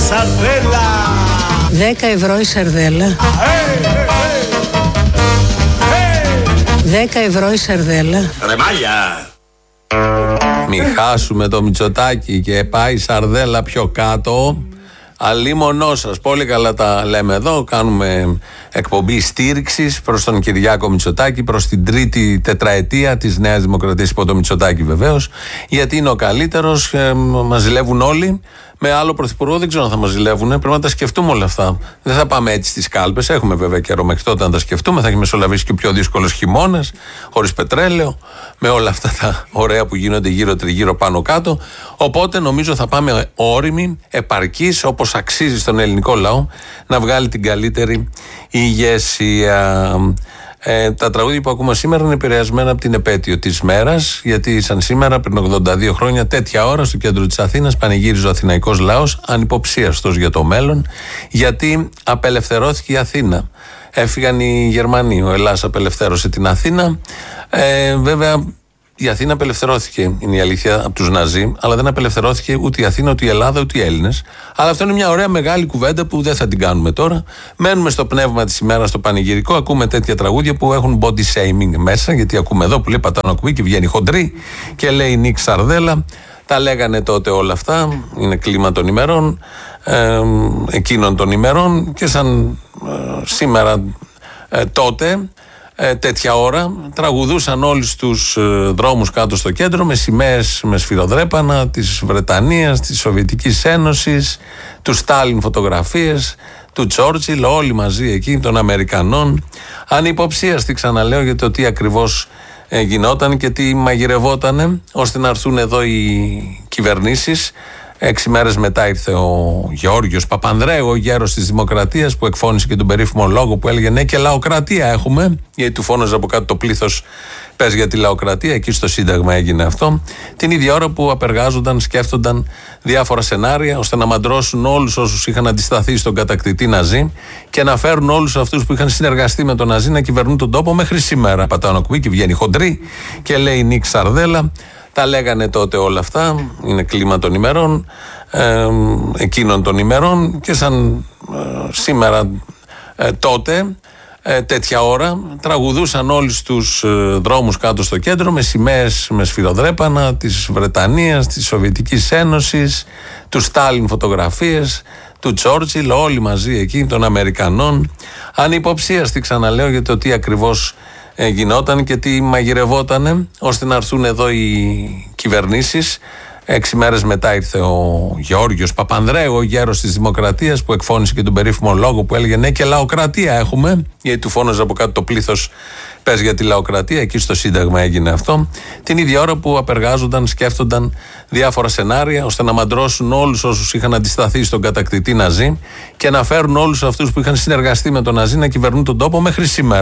σαρδέλα. 10 ευρώ η σαρδέλα. 10 ευρώ η σαρδέλα. Ρε μάλια. Μη χάσουμε το Μητσοτάκι και πάει η σαρδέλα πιο κάτω. Αλίμονό σας, πολύ καλά τα λέμε εδώ. Κάνουμε εκπομπή στήριξης προς τον Κυριάκο Μητσοτάκη, προς την τρίτη τετραετία της Νέας Δημοκρατίας υπό το Μητσοτάκη βεβαίως, γιατί είναι ο καλύτερος. Μας ζηλεύουν όλοι. Με άλλο πρωθυπουργό δεν ξέρω αν θα μας ζηλεύουν. Πρέπει να τα σκεφτούμε όλα αυτά. Δεν θα πάμε έτσι στις κάλπες. Έχουμε βέβαια καιρό μέχρι τότε να τα σκεφτούμε. Θα έχει μεσολαβήσει και ο πιο δύσκολος χειμώνας, χωρίς πετρέλαιο, με όλα αυτά τα ωραία που γίνονται γύρω-τριγύρω πάνω-κάτω. Οπότε νομίζω θα πάμε όριμοι, επαρκείς, όπως αξίζει στον ελληνικό λαό, να βγάλει την καλύτερη ηγεσία. Τα τραγούδια που ακούμε σήμερα είναι επηρεασμένα από την επέτειο της μέρας, γιατί σαν σήμερα πριν 82 χρόνια τέτοια ώρα στο κέντρο της Αθήνας πανηγύριζε ο αθηναϊκός λαός, ανυποψίαστος για το μέλλον, γιατί απελευθερώθηκε η Αθήνα. Έφυγαν οι Γερμανοί, ο Ελλάς απελευθέρωσε την Αθήνα. Βέβαια η Αθήνα απελευθερώθηκε, είναι η αλήθεια, από τους Ναζί, αλλά δεν απελευθερώθηκε ούτε η Αθήνα, ούτε η Ελλάδα, ούτε οι Έλληνες. Αλλά αυτό είναι μια ωραία μεγάλη κουβέντα που δεν θα την κάνουμε τώρα. Μένουμε στο πνεύμα της ημέρας, στο πανηγυρικό. Ακούμε τέτοια τραγούδια που έχουν body shaming μέσα, γιατί ακούμε εδώ που λέει πατάνω ακουμπί και βγαίνει χοντρή και λέει Νίκ Σαρδέλα. Τα λέγανε τότε όλα αυτά. Είναι κλίμα των ημερών, εκείνων των ημερών, και σαν σήμερα τότε. Τέτοια ώρα τραγουδούσαν όλοι τους δρόμους κάτω στο κέντρο με σημαίες με σφυροδρέπανα της Βρετανίας, της Σοβιετικής Ένωσης, του Στάλιν φωτογραφίες, του Τσόρτσιλ, όλοι μαζί εκεί, των Αμερικανών. Ανυποψίαστοι, ξαναλέω, για το τι ακριβώς γινόταν και τι μαγειρευότανε ώστε να έρθουν εδώ οι κυβερνήσεις. 6 μέρες μετά ήρθε ο Γεώργιος Παπανδρέου, ο γέρος της Δημοκρατίας, που εκφώνησε και τον περίφημο λόγο που έλεγε ναι, και λαοκρατία έχουμε, γιατί του φώναζε από κάτω το πλήθος πες για τη λαοκρατία. Εκεί στο Σύνταγμα έγινε αυτό. Την ίδια ώρα που απεργάζονταν, σκέφτονταν διάφορα σενάρια ώστε να μαντρώσουν όλους όσους είχαν αντισταθεί στον κατακτητή Ναζί και να φέρουν όλους αυτούς που είχαν συνεργαστεί με τον Ναζί να κυβερνούν τον τόπο μέχρι σήμερα. Πατάω ακουμπί και βγαίνει χοντρή και λέει Νίκ Σαρδέλα. Τα λέγανε τότε όλα αυτά. Είναι κλίμα των ημερών, εκείνων των ημερών, και σαν σήμερα τότε τέτοια ώρα τραγουδούσαν όλοι τους δρόμους κάτω στο κέντρο με σημαίες με σφυροδρέπανα της Βρετανίας, της Σοβιετικής Ένωσης, του Στάλιν φωτογραφίες, του Τσόρτσιλ, όλοι μαζί εκεί, των Αμερικανών. Ανυποψίαστοι, ξαναλέω, για το τι ακριβώς γινόταν και τι μαγειρευότανε ώστε να έρθουν εδώ οι κυβερνήσεις. 6 μέρες μετά ήρθε ο Γεώργιος Παπανδρέου, ο γέρος της Δημοκρατίας, που εκφώνησε και τον περίφημο λόγο που έλεγε ναι, και λαοκρατία έχουμε, γιατί του φώναζε από κάτω το πλήθος πες για τη λαοκρατία. Εκεί στο Σύνταγμα έγινε αυτό. Την ίδια ώρα που απεργάζονταν, σκέφτονταν διάφορα σενάρια ώστε να μαντρώσουν όλους όσους είχαν αντισταθεί στον κατακτητή Ναζί και να φέρουν όλους αυτούς που είχαν συνεργαστεί με τον Ναζί να κυβερνούν τον τόπο μέχρι σήμερα.